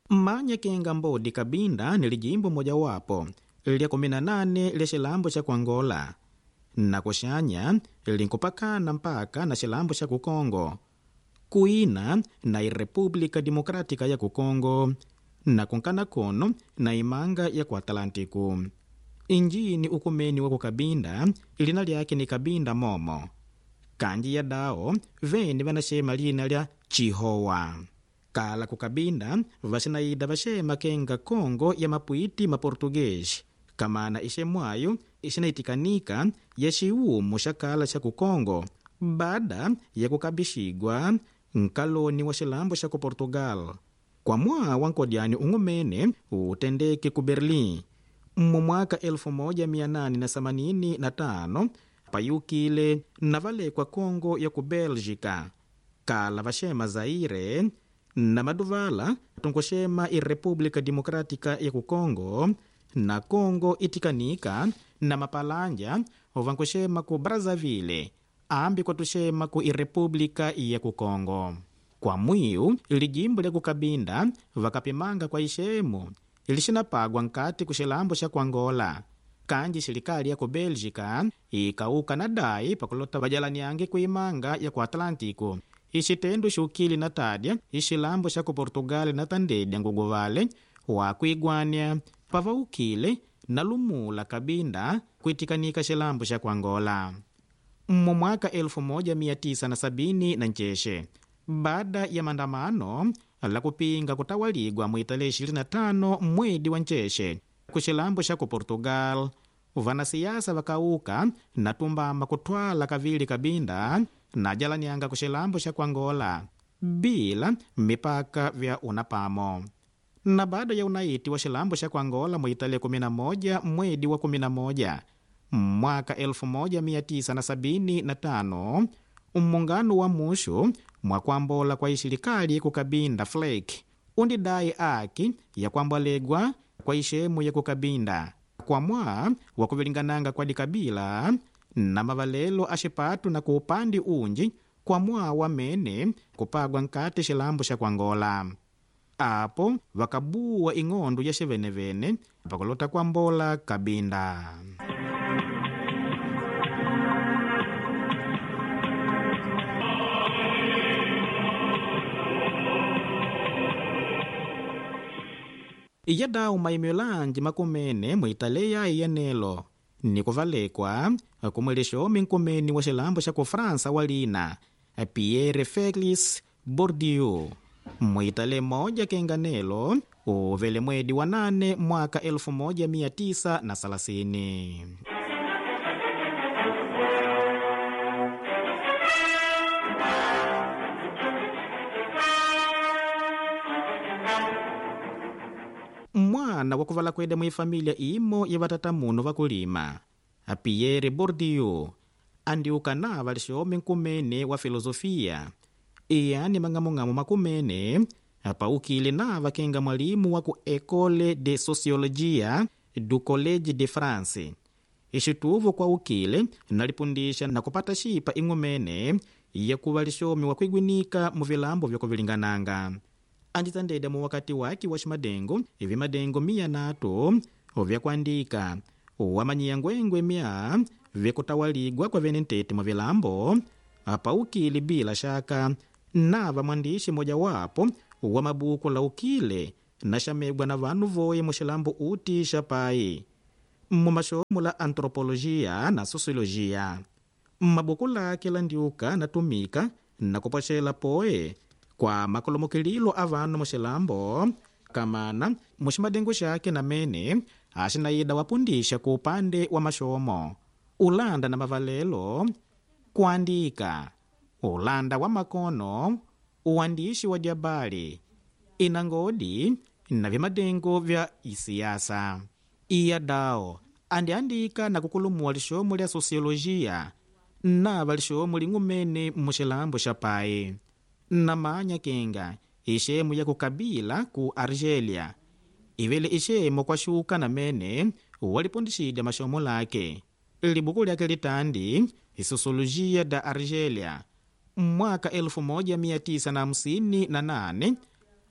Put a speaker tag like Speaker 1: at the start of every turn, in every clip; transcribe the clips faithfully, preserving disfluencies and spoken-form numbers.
Speaker 1: Manya kenga mbodi Kabinda ni lijimbo moja wapo lya kumi na nane lya shilambo cha Angola na kushanya linkupakana mpaka na shilambo cha Kongo kuina na Republika Demokratika ya Kongo na kunkana kono na imanga ya ku Atlantiku. Injini ukumeni wa Kabinda lina lyake ni Kabinda momo. Kanji ya dao veni vanashema lina lya Chihowa. Kala ku Kabinda vasinaida vashema kenga Kongo ya mapuiti maportuguês kamana ishemwayo ishinaitikanika ya shiumu shakala cha Kongo baada ya kukabishigwa nkaloni wa shilambo cha Portugal. Kwa mwa wankodiani ungumene utendeke ku Berlin mu mwaka elfu moja mia nane na themanini na tano payukile na vale kwa Kongo ya ku Belgica kala vashema Zaire na maduvala tunkoshema i Republika Demokratika ya Kongo na Kongo itikanika na mapalanja ovankoshema ku Brazzaville ambi kwa tushema ku i Republika ya Kongo. Kwa mwiu ilijimbo lya Kabinda vakapimanga kwa ishemu ilishinapagwa nkati kushilambo cha Angola kanji serikali ya ku Belgica ikauka na dai pakulota vajalaniange kuimanga ya ku Atlantiku. Ishitendo shukili na tadia ishilambo cha Portugal na tandedi nguguvale wa kuigwania pavaukile na lumula Kabinda kuitikanika shilambo cha Angola. Mu mwaka elfu moja mia tisa na sabini na ncheshe baada ya mandamano la kupinga kutawaligwa mwitale ishirini na tano mwedi wa ncheshe kushilambo cha Portugal, vanasiasa vakauka na tumbama kutwala kavili Kabinda na jalanianga kushilambo cha Angola bila mipaka vya unapamo. Na baada ya unaiti wa shilambo cha Angola mwitale kumi na moja mwedi wa kumi na moja mwaka elfu moja mia tisa na sabini na tano umungano wa mushu mwa kwambola kwa ishirikali ku Kabinda flake undidai aki ya kwambolegwa kwa ishemu ya Kabinda kwa mwa wa kuvilingananga kwa dikabila na mavalelo ashipatu na kuupandi unji kwa mwa wa mene kupagwa nkati shilambo cha Angola. Apo wakabuwa ing'ondu ya shivenevene pakulota kwambola Kabinda. Iyada umaimyolanji makumene mwitaleya iyenelo ni kuvalekwa kumwelesho minkumeni wa shilambo cha Fransa walina Pierre Félix Bourdieu mwitale moja kenganelo uvele mwedi wa nane mwaka elfu moja mia tisa na salasini. Mwana wa kuvala kweda mwifamilia imo ya vatatamuno vakulima Pierre Bourdieu andiuka na valishomi nkumene wa filosofia iyani mang'amung'amu makumene paukile na vakenga mwalimu wa ku École de Sociologia du Collège de France. Ishituvu kwa ukile nalipundisha na kupata shipa ing'umene ya kuvalishomi wa kuigwinika mu vilambo vya kuvilingananga. Anditandede mu wakati waki wa shimadengo ivi madengo mia nato vya kuandika wamanyiya ngwengwe mia vya kutawaligwa kwa venentete mu vilambo apa ukili bila shaka nava mwandishi moja wapo wa mabuku la ukile na shamegwa na vanu voye mu shilambo uti shapai mu mashomo la antropolojia na sosiolojia. Mabuku lake landiuka natumika na kupashela poe kwa makolomokililo avanu mushilambo kamana mushimadengo shake na mene ashinaida wapundisha ku upande wa mashomo ulanda na mavalelo kuandika ulanda wa makono uandishi wa diabali inangodi na vimadengo vya isiasa. Iya dao andiandika na kukulumua lishomo lya sosiolojia na valishomo ling'umene mushilambo shapai na manya kenga ishemu ya kukabila ku Argelia ivele ishemu kwa shuka na mene walipundishida mashomo lake. Libuku lyake litandi Sosiolojia da Argelia mwaka elfu moja mia tisa na hamsini na nane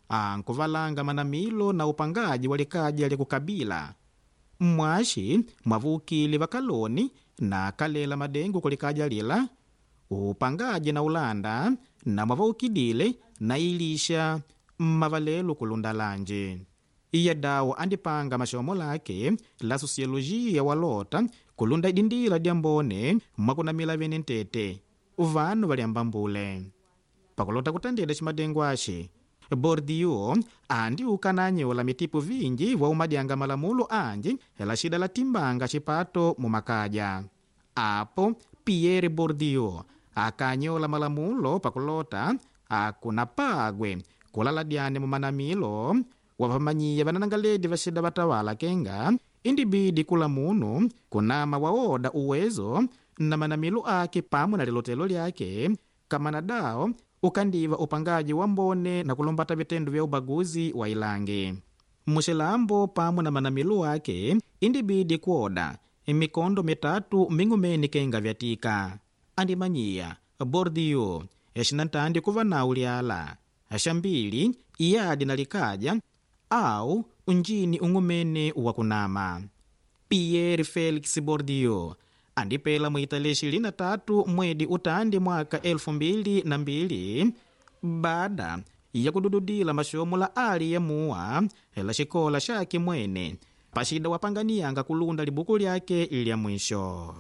Speaker 1: ankuvalanga manamilo na upangaji walikaja likukabila mwashi mwavukili vakaloni na kalela madengu kulikaja lila upangaji na ulanda na mwavaukidile na ilisha mavalelu kulunda lanje. Iya dawo andipanga mashomo lake la sosiolojia walota kulunda idindila diambone mwakunamila vene ntete uvanu valiambambule pakulota kutandida chimadengu ashi. Bourdieu andi ukananyola mitipu vinji wa umadianga malamulo anji la shida la timbanga chipato mumakaja. Apo Pierre Bourdieu akanyola malamulo pakulota akunapagwe kulala diane mumanamilo wavamanyiya vananangaledi vashida vatawala kenga indibidi kula munu kunama waoda uwezo na manamilo ake pamwe na lilotelo lyake kamana dao ukandiva upangaji wa mbone na kulombata vitendo vya ubaguzi wa ilange. Mushilambo pamwe na manamilo ake indibidi kuoda mikondo mitatu mingumeni kenga vyatika. Andimanyiya Bourdieu yashinantandi kuva na uliala ashambili iyadi na likaja au unjini ungumene wakunama. Pierre Felix Bourdieu andipela mwitale ishirini na tatu mwedi utandi mwaka elfu mbili na mbili baada ya kudududila mashomo la ali ya muwa la shikola shaki mwene pashida wapanganianga kulunda libuku lyake ilya mwisho.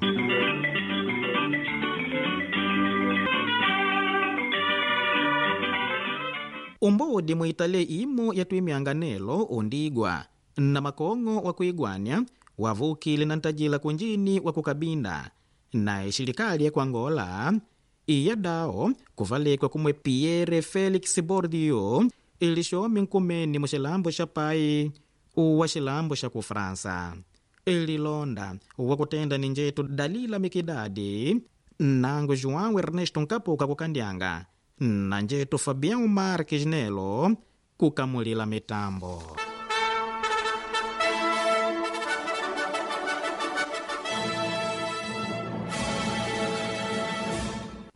Speaker 1: Umbodi mwitale imo yatuimianganelo undigwa na makongo wa kuigwania wavukile na ntajila kunjini wa kukabinda na ishirikali ya Angola iya dao kuvalekwa kumwe Pierre Felix Bourdieu ilishomi nkumeni mushilambo shapai uwa shilambo sha kufransa ililonda wakutenda ninjetu Dalila Mikidadi nangu João Ernesto Nkapuka kukandianga na njetu Fabian Marques Nelo kukamulila mitambo.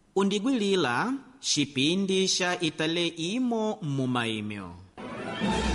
Speaker 1: Undigwilila shipindi sha itale imo mumaimyo.